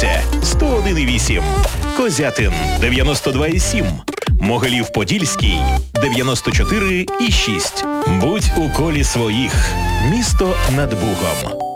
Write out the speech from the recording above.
Вінниця 101,8, Козятин 92,7, Могилів-Подільський 94,6. Будь у колі своїх. Місто над Бугом.